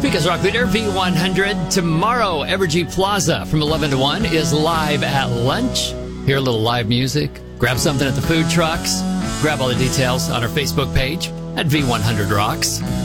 Because Rock Leader V100 tomorrow, Evergy Plaza from 11 to 1 is live at lunch. Hear a little live music, grab something at the food trucks, grab all the details on our Facebook page at V100 Rocks.